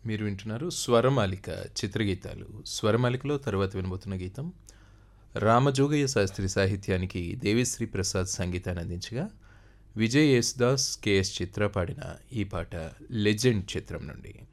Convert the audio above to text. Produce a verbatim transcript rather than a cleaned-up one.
మీరు వింటున్నారు స్వరమాలిక చిత్రగీతాలు. స్వరమాలికలో తరువాత వినబోతున్న గీతం రామజోగయ్య శాస్త్రి సాహిత్యానికి దేవిశ్రీ ప్రసాద్ సంగీతాన్ని అందించగా విజయ్ యేసుదాస్, కెఎస్ చిత్ర పాడిన ఈ పాట లెజెండ్ చిత్రం నుండి.